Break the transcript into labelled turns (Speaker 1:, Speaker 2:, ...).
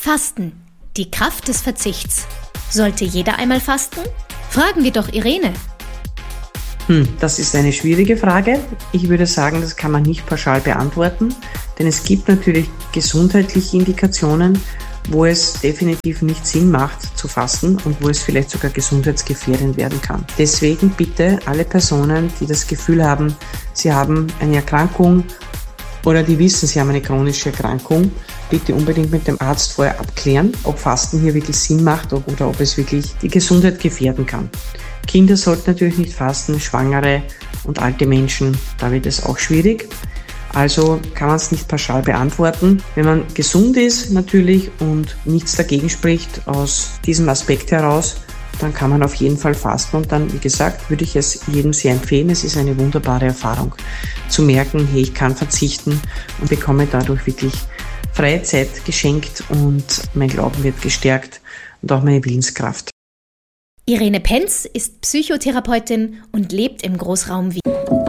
Speaker 1: Fasten, die Kraft des Verzichts. Sollte jeder einmal fasten? Fragen wir doch Irene.
Speaker 2: Das ist eine schwierige Frage. Ich würde sagen, das kann man nicht pauschal beantworten, denn es gibt natürlich gesundheitliche Indikationen, wo es definitiv nicht Sinn macht zu fasten und wo es vielleicht sogar gesundheitsgefährdend werden kann. Deswegen bitte alle Personen, die das Gefühl haben, sie haben eine Erkrankung oder die wissen, sie haben eine chronische Erkrankung, bitte unbedingt mit dem Arzt vorher abklären, ob Fasten hier wirklich Sinn macht oder ob es wirklich die Gesundheit gefährden kann. Kinder sollten natürlich nicht fasten, Schwangere und alte Menschen, da wird es auch schwierig. Also kann man es nicht pauschal beantworten. Wenn man gesund ist natürlich und nichts dagegen spricht aus diesem Aspekt heraus, dann kann man auf jeden Fall fasten und dann, wie gesagt, würde ich es jedem sehr empfehlen. Es ist eine wunderbare Erfahrung zu merken, hey, ich kann verzichten und bekomme dadurch wirklich freie Zeit geschenkt und mein Glauben wird gestärkt und auch meine Willenskraft.
Speaker 1: Irene Penz ist Psychotherapeutin und lebt im Großraum Wien.